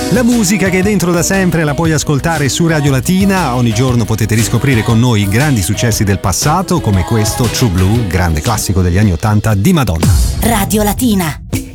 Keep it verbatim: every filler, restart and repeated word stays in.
La musica che è dentro da sempre la puoi ascoltare su Radio Latina. Ogni giorno potete riscoprire con noi i grandi successi del passato, come questo True Blue, grande classico degli anni ottanta di Madonna. Radio Latina.